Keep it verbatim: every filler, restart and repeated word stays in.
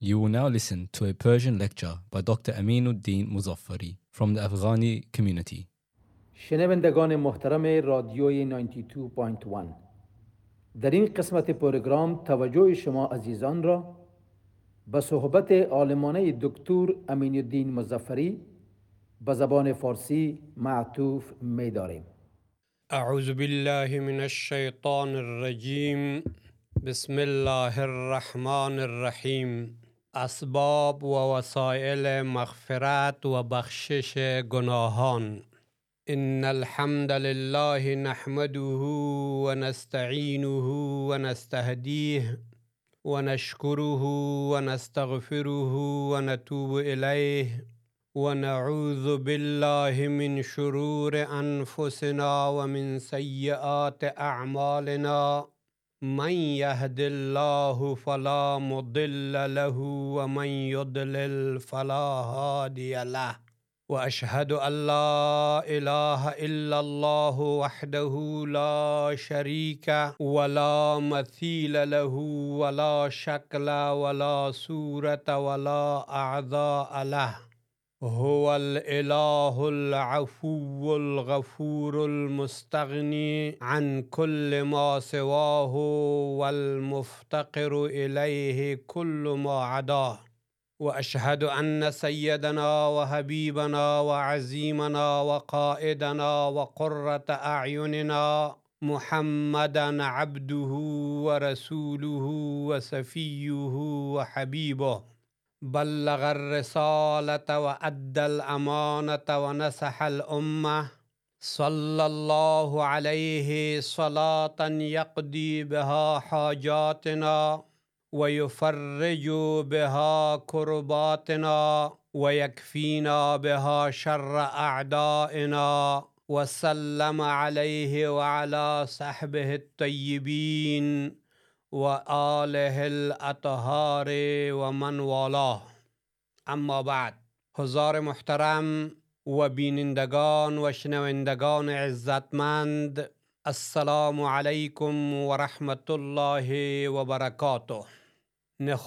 You will now listen to a Persian lecture by Doctor Aminuddin Muzaffari from the Afghani community. شنوندگان محترم رادیوی نود و دو ممیز یک، در این قسمت پروگرام توجه شما عزیزان را به صحبت عالمانه دکتر امین الدین مظفری به زبان فارسی معطوف می داریم. اعوذ بالله من الشیطان الرجیم. بسم الله الرحمن الرحیم. اسباب و وسایل مغفرت و بخشش گناهان. ان الحمد لله نحمده و نستعینه و نستهدیه و نشکره و نستغفره و نتوب الیه و نعوذ بالله من شرور انفسنا و من سیئات اعمالنا. من يهد الله فلا مضل له ومن يضلل فلا هادي له واشهد ان لا اله الا الله وحده لا شريك ولا مثيل له ولا شكل ولا صورة ولا اعضاء له. هو الإله العفو الغفور المستغني عن كل ما سواه والمفتقر إليه كل ما عداه. وأشهد أن سيدنا وحبيبنا وعزيمنا وقائدنا وقرة أعيننا محمدًا عبده ورسوله وصفيه وحبيبه. بلغ الرسالة وأدى الأمانة ونصح الأمة. صلى الله عليه صلاة يقضي بها حاجاتنا ويفرج بها كرباتنا ويكفينا بها شر أعدائنا. وسلم عليه وعلى صحبه الطيبين وآله الأطهار ومن والاه. اما بعد، حضار محترم و بینندگان و شنوندگان عزتمند، السلام علیکم و رحمت الله و برکاته.